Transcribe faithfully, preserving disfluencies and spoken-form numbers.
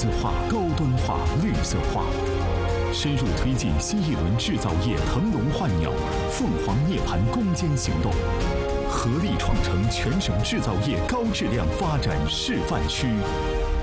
字化、高端化、绿色化，深入推进新一轮制造业腾笼换鸟、凤凰涅槃攻坚行动，合力创成全省制造业高质量发展示范区。